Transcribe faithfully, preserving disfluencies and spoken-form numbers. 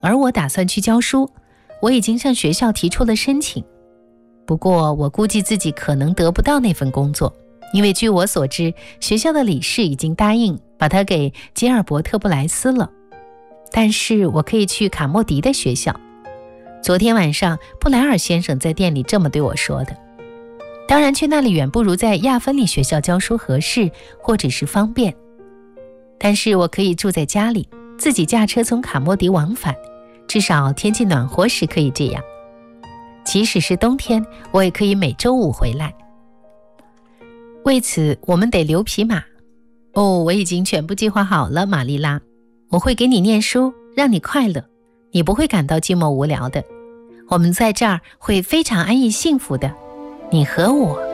而我打算去教书，我已经向学校提出了申请。不过我估计自己可能得不到那份工作，因为据我所知，学校的理事已经答应把它给吉尔伯特·布莱斯了。但是我可以去卡莫迪的学校。昨天晚上布莱尔先生在店里这么对我说的。当然去那里远不如在亚芬里学校教书合适或者是方便，但是我可以住在家里，自己驾车从卡莫迪往返，至少天气暖和时可以这样。即使是冬天，我也可以每周五回来。为此我们得留匹马。哦，我已经全部计划好了，玛丽拉。我会给你念书，让你快乐，你不会感到寂寞无聊的。我们在这儿会非常安逸幸福的，你和我。